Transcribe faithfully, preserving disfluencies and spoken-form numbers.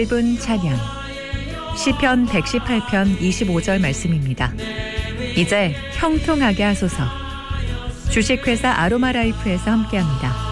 짧은 찬양 시편 백십팔 편 이십오 절 말씀입니다. 이제 형통하게 하소서. 주식회사 아로마라이프에서 함께합니다.